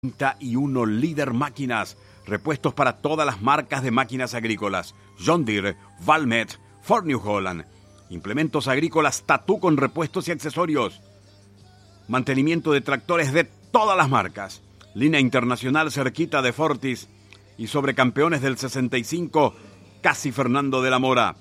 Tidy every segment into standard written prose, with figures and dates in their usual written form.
31 Líder Máquinas, repuestos para todas las marcas de máquinas agrícolas, John Deere, Valmet, Ford New Holland, implementos agrícolas Tatú con repuestos y accesorios, mantenimiento de tractores de todas las marcas, línea internacional cerquita de Fortis y sobre campeones del 65, Casi Fernando de la Mora,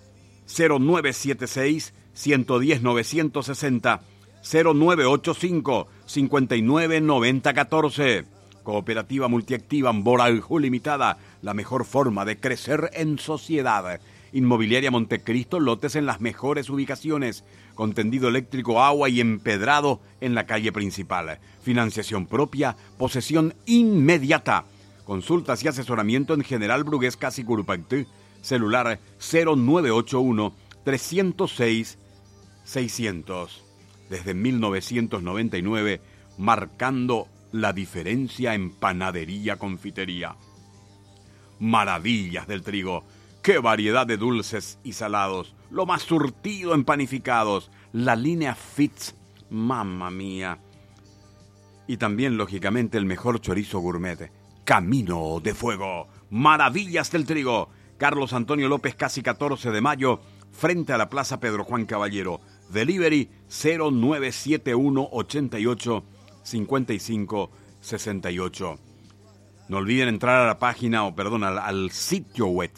0976 110 960 0985 59 90 14. Cooperativa Multiactiva Borajú Limitada, la mejor forma de crecer en sociedad. Inmobiliaria Montecristo, lotes en las mejores ubicaciones, con tendido eléctrico, agua y empedrado en la calle principal. Financiación propia, posesión inmediata. Consultas y asesoramiento en General Brugués Casi Curupactú. Celular 0981 306 600. Desde 1999, marcando la diferencia en panadería, confitería. Maravillas del trigo. ¡Qué variedad de dulces y salados! Lo más surtido en panificados. La línea Fitz. ¡Mamma mía! Y también, lógicamente, el mejor chorizo gourmet. Camino de Fuego. Maravillas del trigo. Carlos Antonio López, casi 14 de mayo, frente a la Plaza Pedro Juan Caballero. Delivery 0971 88 55 68. No olviden entrar a la página, al sitio web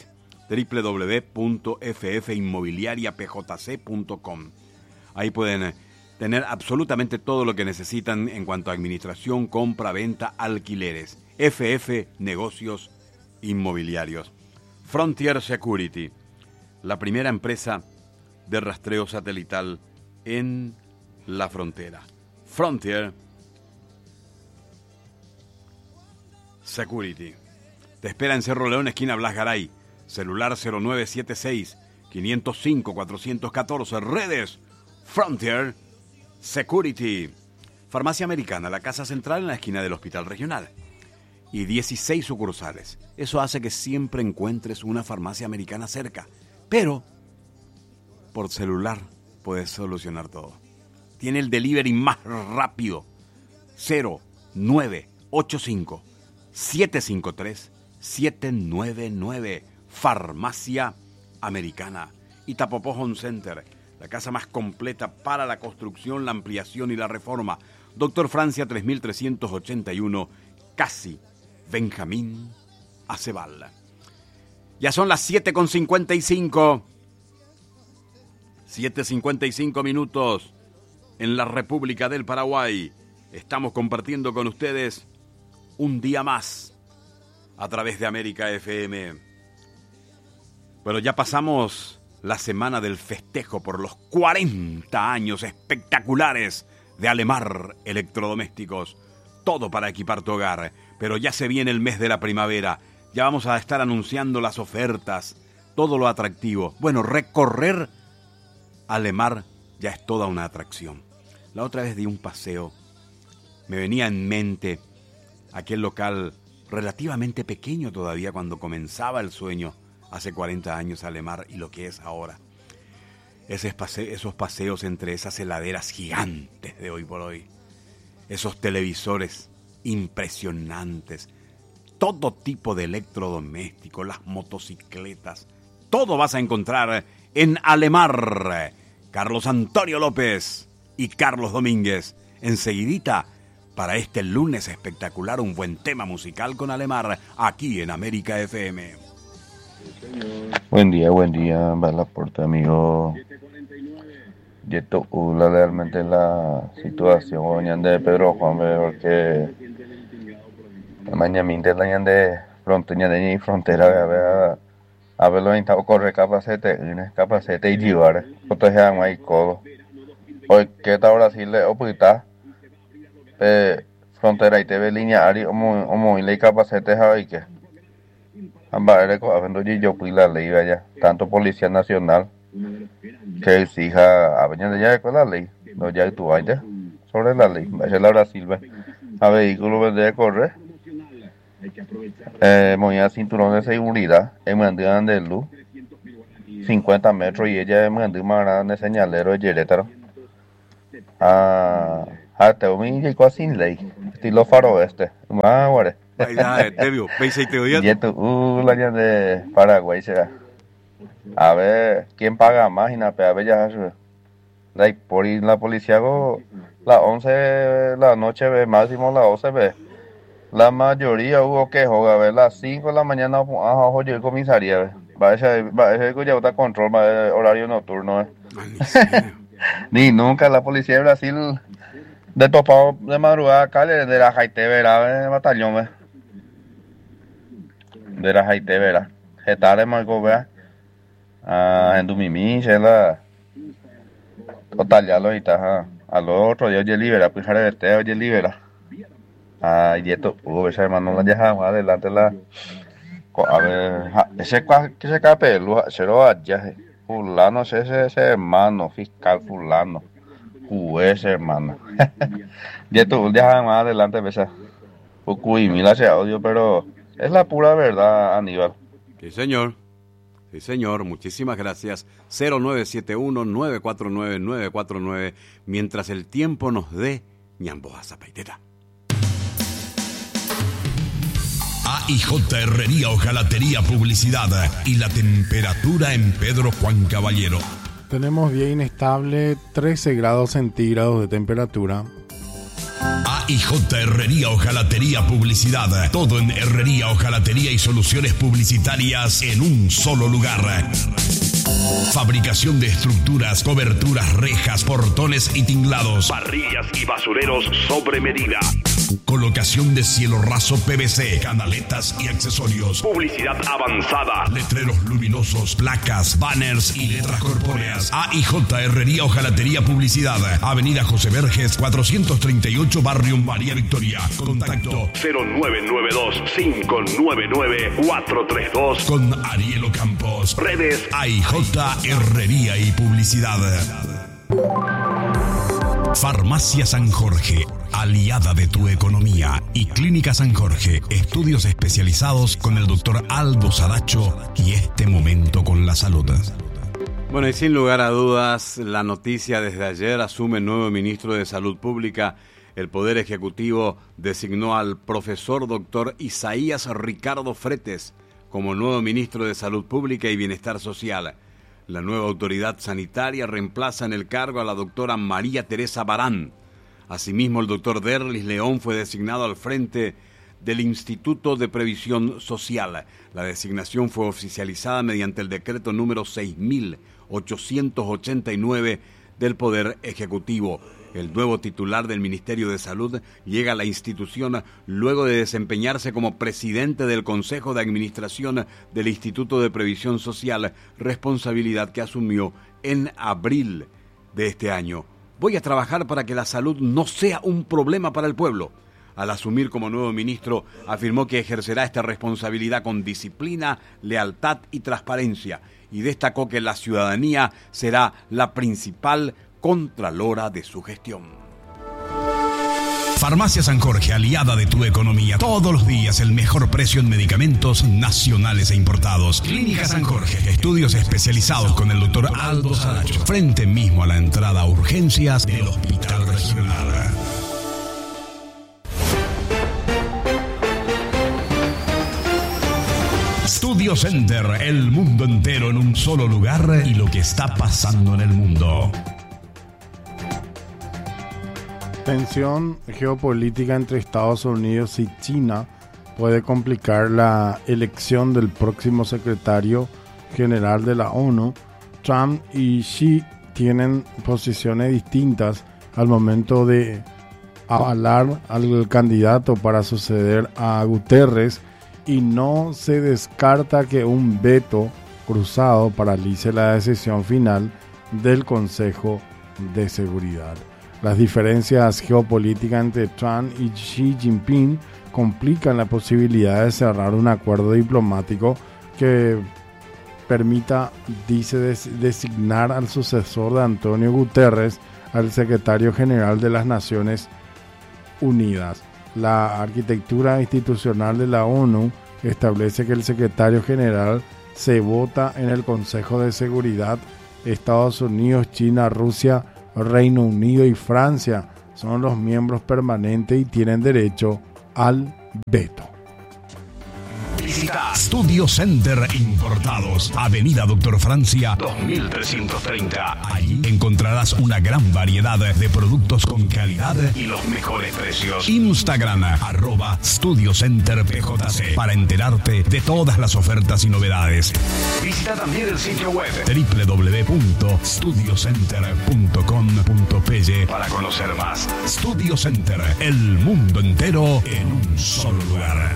www.ffinmobiliariapjc.com. Ahí pueden tener absolutamente todo lo que necesitan en cuanto a administración, compra, venta, alquileres. FF Negocios Inmobiliarios. Frontier Security, la primera empresa de rastreo satelital en la frontera. Frontier Security. Te espera en Cerro León, esquina Blas Garay. Celular 0976 505 414. Redes Frontier Security. Farmacia Americana, la casa central en la esquina del Hospital Regional. Y 16 sucursales. Eso hace que siempre encuentres una farmacia americana cerca. Pero por celular puedes solucionar todo. Tiene el delivery más rápido. 0985 753 799. Farmacia Americana. Itapopo Home Center, la casa más completa para la construcción, la ampliación y la reforma. Doctor Francia 3381, Casi Benjamín Acebal. Ya son las 7:55. 7:55 minutos en la República del Paraguay. Estamos compartiendo con ustedes un día más a través de América FM. Bueno, ya pasamos la semana del festejo por los 40 años espectaculares de Alemar Electrodomésticos. Todo para equipar tu hogar. Pero ya se viene el mes de la primavera. Ya vamos a estar anunciando las ofertas, todo lo atractivo. Bueno, recorrer Alemar ya es toda una atracción. La otra vez di un paseo. Me venía en mente aquel local relativamente pequeño todavía cuando comenzaba el sueño hace 40 años Alemar y lo que es ahora. Esos paseos entre esas heladeras gigantes de hoy por hoy. Esos televisores impresionantes. Todo tipo de electrodomésticos, las motocicletas. Todo vas a encontrar en Alemar. Carlos Antonio López y Carlos Domínguez. Enseguidita, para este lunes espectacular, un buen tema musical con Alemar, aquí en América FM. Buen día, Balaporte, amigo. Y esto, realmente la situación de Pedro Juan, porque mañana de frontera, a ver lo intentado correr capacete y llevar, proteger a codo. Hoy que está Brasil le opuesta, frontera y TV lineal, y le capacete a que. Habiendo yo fui la ley allá, tanto Policía Nacional que exija a venir ya con la ley, no ya tú allá sobre la ley, es la Brasil, a vehículos de correr, movía cinturón de seguridad, en mandan de luz, 50 metros y ella me mandó más grande señalero de Yerétaro, Hasta un llegó sin ley. Estilo faroeste. Más guare. Vaya, Tevio, veis y te oía. Y esto, la ya de Paraguay será. A ver, ¿quién paga más? Y nada, a ver, ya por ir la policía, las 11 de la noche, ve, máximo las 12, ve. La mayoría hubo que jugar, ve, las 5 de la mañana, ojo, yo comisaría, ve. Va a ser que ya está control, va a horario nocturno, ve. Ni nunca la policía de Brasil, de topado de madrugada, acá, de la Jaite, verá, batallón, ve. De la Jaite, verá. Getare, Marco, vea. En Dumimí, la Otalialo y taja. Al otro día oye libera, pues jare vete oye libera. Y esto, esa hermano la deja más adelante la. A ver, ese que se cape, cero allá. Fulano, ese hermano, fiscal fulano. Ese hermano. Y esto, deja más adelante, besa. Uy, mira ese audio, pero es la pura verdad, Aníbal. Sí, señor. Sí, señor, muchísimas gracias. 0971-949-949, mientras el tiempo nos dé ñamboa zapaitera. AIJ Herrería Hojalatería Publicidad y la temperatura en Pedro Juan Caballero. Tenemos día inestable, 13 grados centígrados de temperatura. AIJ Herrería Hojalatería Publicidad. Todo en herrería, hojalatería y soluciones publicitarias en un solo lugar. Fabricación de estructuras, coberturas, rejas, portones y tinglados. Parrillas y basureros sobre medida. Colocación de cielo raso PVC, canaletas y accesorios. Publicidad avanzada. Letreros luminosos, placas, banners y letras corpóreas. AIJ Herrería Hojalatería Publicidad. Avenida José Verges, 438, Barrio María Victoria. Contacto 0992-599-432 con Ariel Ocampos. Redes AIJ Herrería y Publicidad. Farmacia San Jorge, aliada de tu economía, y Clínica San Jorge, estudios especializados con el doctor Aldo Sadacho y este momento con la salud. Bueno, y sin lugar a dudas, la noticia desde ayer: asume el nuevo ministro de Salud Pública. El Poder Ejecutivo designó al profesor doctor Isaías Ricardo Fretes como nuevo ministro de Salud Pública y Bienestar Social. La nueva autoridad sanitaria reemplaza en el cargo a la doctora María Teresa Barán. Asimismo, el doctor Derlis León fue designado al frente del Instituto de Previsión Social. La designación fue oficializada mediante el decreto número 6.889 del Poder Ejecutivo. El nuevo titular del Ministerio de Salud llega a la institución luego de desempeñarse como presidente del Consejo de Administración del Instituto de Previsión Social, responsabilidad que asumió en abril de este año. Voy a trabajar para que la salud no sea un problema para el pueblo. Al asumir como nuevo ministro, afirmó que ejercerá esta responsabilidad con disciplina, lealtad y transparencia, y destacó que la ciudadanía será la principal contralora de su gestión. Farmacia San Jorge, aliada de tu economía. Todos los días el mejor precio en medicamentos nacionales e importados. Clínica San Jorge, estudios especializados con el doctor Aldo Sadacho. Frente mismo a la entrada a urgencias del Hospital Regional. Studio Center, el mundo entero en un solo lugar y lo que está pasando en el mundo. Tensión geopolítica entre Estados Unidos y China puede complicar la elección del próximo secretario general de la ONU. Trump y Xi tienen posiciones distintas al momento de avalar al candidato para suceder a Guterres, y no se descarta que un veto cruzado paralice la decisión final del Consejo de Seguridad. Las diferencias geopolíticas entre Trump y Xi Jinping complican la posibilidad de cerrar un acuerdo diplomático que permita, dice, designar al sucesor de Antonio Guterres al secretario general de las Naciones Unidas. La arquitectura institucional de la ONU establece que el secretario general se vota en el Consejo de Seguridad. Estados Unidos, China, Rusia, Reino Unido y Francia son los miembros permanentes y tienen derecho al veto. Visita Studio Center Importados, Avenida Doctor Francia 2330. Allí encontrarás una gran variedad de productos con calidad y los mejores precios. Instagram @StudioCenterPJC para enterarte de todas las ofertas y novedades. Visita también el sitio web www.studiocenter.com.py para conocer más. Studio Center, el mundo entero en un solo lugar.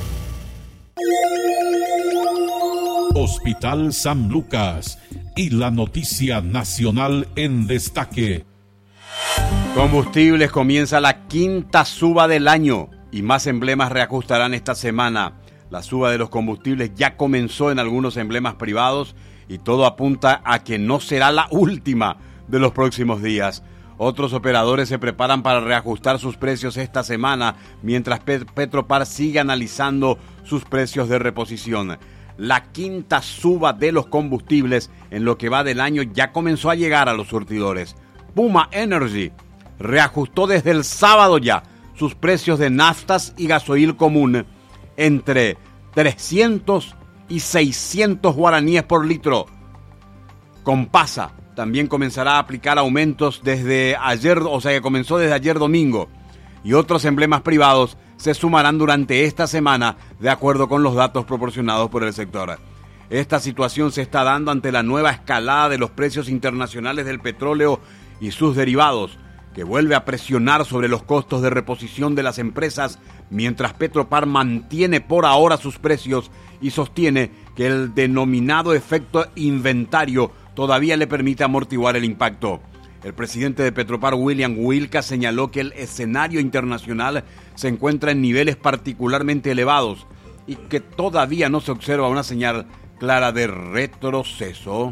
Hospital San Lucas y la noticia nacional en destaque. Combustibles comienza la quinta suba del año y más emblemas reajustarán esta semana. La suba de los combustibles ya comenzó en algunos emblemas privados y todo apunta a que no será la última de los próximos días. Otros operadores se preparan para reajustar sus precios esta semana, mientras Petropar sigue analizando sus precios de reposición. La quinta suba de los combustibles en lo que va del año ya comenzó a llegar a los surtidores. Puma Energy reajustó desde el sábado ya sus precios de naftas y gasoil común entre 300 y 600 guaraníes por litro. Compasa también comenzará a aplicar aumentos desde ayer, o sea que comenzó desde ayer domingo. Y otros emblemas privados se sumarán durante esta semana, de acuerdo con los datos proporcionados por el sector. Esta situación se está dando ante la nueva escalada de los precios internacionales del petróleo y sus derivados, que vuelve a presionar sobre los costos de reposición de las empresas, mientras Petropar mantiene por ahora sus precios y sostiene que el denominado efecto inventario todavía le permite amortiguar el impacto. El presidente de Petropar, William Wilca, señaló que el escenario internacional se encuentra en niveles particularmente elevados y que todavía no se observa una señal clara de retroceso.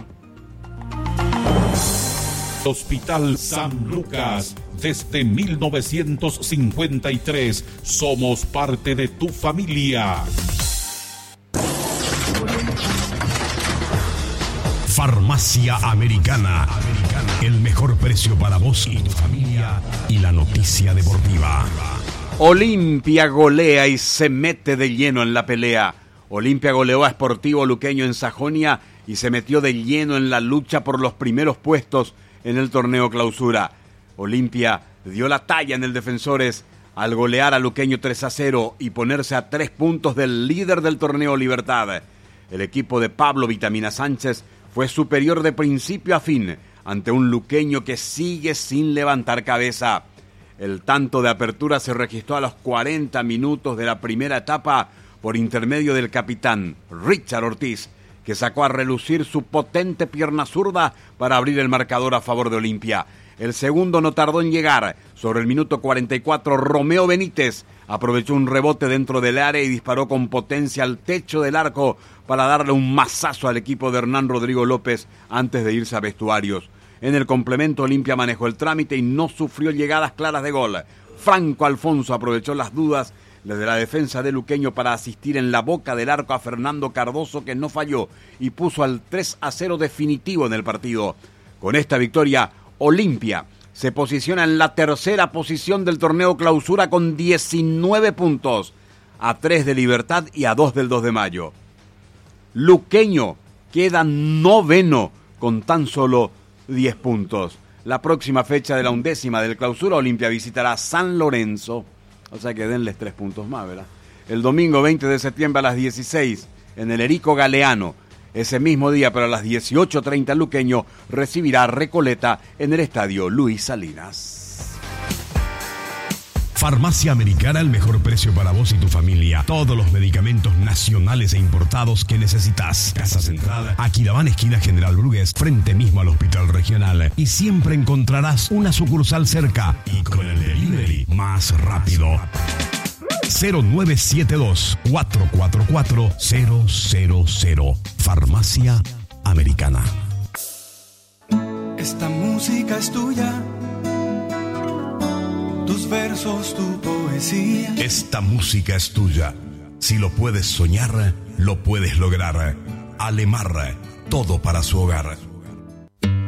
Hospital San Lucas, desde 1953, somos parte de tu familia. Farmacia Americana. El mejor precio para vos y tu familia. Y la noticia deportiva. Olimpia golea y se mete de lleno en la pelea. Olimpia goleó a Sportivo Luqueño en Sajonia y se metió de lleno en la lucha por los primeros puestos en el torneo Clausura. Olimpia dio la talla en el Defensores al golear a Luqueño 3-0 y ponerse a 3 puntos del líder del torneo Libertad. El equipo de Pablo Vitamina Sánchez fue superior de principio a fin ante un luqueño que sigue sin levantar cabeza. El tanto de apertura se registró a los 40 minutos de la primera etapa por intermedio del capitán Richard Ortiz, que sacó a relucir su potente pierna zurda para abrir el marcador a favor de Olimpia. El segundo no tardó en llegar. Sobre el minuto 44, Romeo Benítez aprovechó un rebote dentro del área y disparó con potencia al techo del arco para darle un mazazo al equipo de Hernán Rodrigo López antes de irse a vestuarios. En el complemento, Olimpia manejó el trámite y no sufrió llegadas claras de gol. Franco Alfonso aprovechó las dudas desde la defensa de Luqueño para asistir en la boca del arco a Fernando Cardoso, que no falló y puso al 3-0 definitivo en el partido. Con esta victoria, Olimpia se posiciona en la tercera posición del torneo Clausura con 19 puntos, a 3 de Libertad y a 2 del 2 de mayo. Luqueño queda noveno con tan solo 10 puntos. La próxima fecha de la 11ª del Clausura, Olimpia visitará San Lorenzo, o sea que denles 3 puntos más, ¿verdad? El domingo 20 de septiembre a las 16 en el Erico Galeano. Ese mismo día, pero a las 18:30, Luqueño recibirá a Recoleta en el estadio Luis Salinas. Farmacia Americana, el mejor precio para vos y tu familia. Todos los medicamentos nacionales e importados que necesitas. Casa Central, Aquidabán, esquina General Brugués, frente mismo al Hospital Regional. Y siempre encontrarás una sucursal cerca y con el delivery más rápido. 0972-444-000. Farmacia Americana. Esta música es tuya, tus versos, tu poesía. Esta música es tuya. Si lo puedes soñar, lo puedes lograr. Alemar, todo para su hogar.